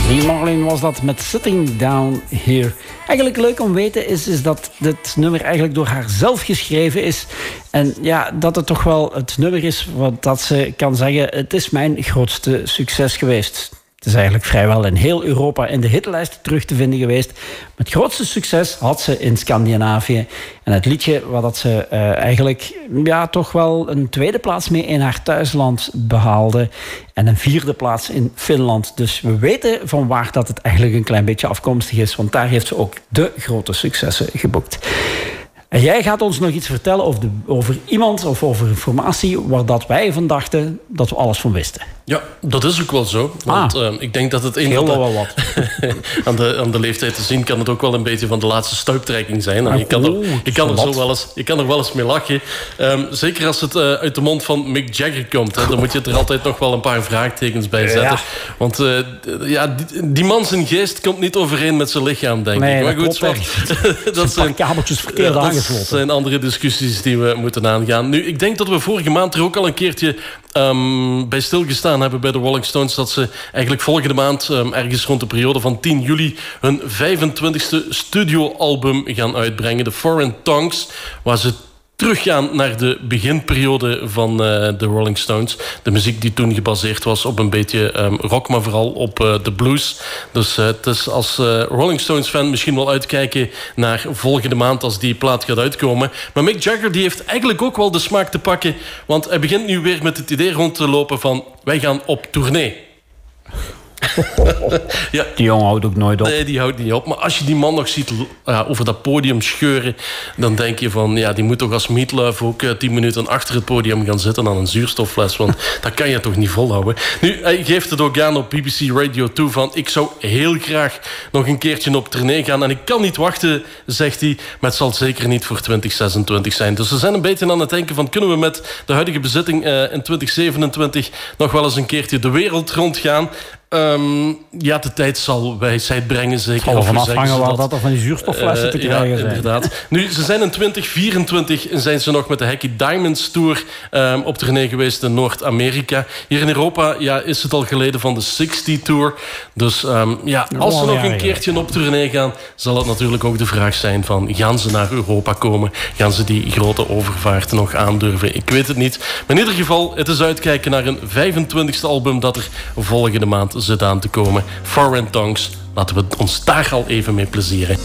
Lee Marlin was dat met Sitting Down Here. Eigenlijk leuk om te weten is dat dit nummer eigenlijk door haar zelf geschreven is. En ja, dat het toch wel het nummer is wat dat ze kan zeggen: het is mijn grootste succes geweest. Het is eigenlijk vrijwel in heel Europa in de hitlijst terug te vinden geweest. Het grootste succes had ze in Scandinavië. En het liedje waar dat ze eigenlijk toch wel een tweede plaats mee in haar thuisland behaalde. En een vierde plaats in Finland. Dus we weten van waar dat het eigenlijk een klein beetje afkomstig is. Want daar heeft ze ook de grote successen geboekt. En jij gaat ons nog iets vertellen over iemand of over informatie waar dat wij van dachten dat we alles van wisten. Ja, dat is ook wel zo. Want ik denk dat het een van wat. aan de leeftijd te zien kan het ook wel een beetje van de laatste stuiptrekking zijn. En je kan er wel eens mee lachen. Zeker als het uit de mond van Mick Jagger komt. Hè, dan moet je er altijd nog wel een paar vraagtekens bij zetten. Ja. Want die man zijn geest komt niet overeen met zijn lichaam, denk ik. Maar goed, dat zijn kabeltjes verkeerd aangesloten. Dat zijn andere discussies die we moeten aangaan. Nu, ik denk dat we vorige maand er ook al een keertje bij stilgestaan hebben bij de Rolling Stones, dat ze eigenlijk volgende maand, ergens rond de periode van 10 juli... hun 25e studioalbum gaan uitbrengen, The Foreign Tongues, waar ze teruggaan naar de beginperiode van de Rolling Stones. De muziek die toen gebaseerd was op een beetje rock, maar vooral op de blues. Dus het is als Rolling Stones fan misschien wel uitkijken naar volgende maand als die plaat gaat uitkomen. Maar Mick Jagger die heeft eigenlijk ook wel de smaak te pakken, want hij begint nu weer met het idee rond te lopen van: wij gaan op tournee. Ja. Die jongen houdt ook nooit op. Nee, die houdt niet op. Maar als je die man nog ziet over dat podium scheuren, dan denk je van, die moet toch als Meatloaf ook 10 minuten achter het podium gaan zitten aan een zuurstoffles. Want dat kan je toch niet volhouden. Nu, hij geeft het ook aan op BBC Radio 2 van: ik zou heel graag nog een keertje op tournee gaan. En ik kan niet wachten, zegt hij. Maar het zal zeker niet voor 2026 zijn. Dus ze zijn een beetje aan het denken van: kunnen we met de huidige bezetting in 2027 nog wel eens een keertje de wereld rondgaan? De tijd zal wijsheid brengen, zeker. Het zal ervan afhangen waar dat er van die zuurstofflessen te krijgen zijn. Inderdaad. Nu, ze zijn in 2024 zijn ze nog met de Hacky Diamonds Tour op tournee geweest in Noord-Amerika. Hier in Europa is het al geleden van de 60 Tour. Dus als ze nog een keertje op tournee gaan, zal het natuurlijk ook de vraag zijn van: gaan ze naar Europa komen? Gaan ze die grote overvaart nog aandurven? Ik weet het niet. Maar in ieder geval, het is uitkijken naar een 25e album dat er volgende maand zit aan te komen. Foreign Tongues. Laten we ons daar al even mee plezieren.